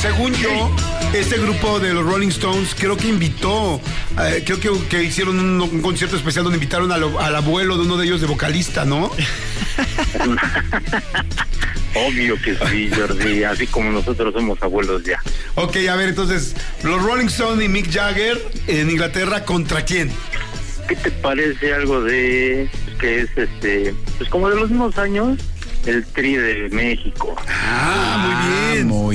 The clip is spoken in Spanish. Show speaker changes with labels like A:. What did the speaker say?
A: según yo, este grupo de los Rolling Stones creo que invitó, que hicieron un concierto especial donde invitaron al abuelo de uno de ellos de vocalista, ¿no?
B: Obvio que sí, Jordi, así como nosotros somos abuelos ya.
A: Ok, a ver, entonces, los Rolling Stones y Mick Jagger en Inglaterra, ¿contra quién?
B: ¿Qué te parece algo de que es pues como de los mismos años, el Tri de México?
A: Muy bien.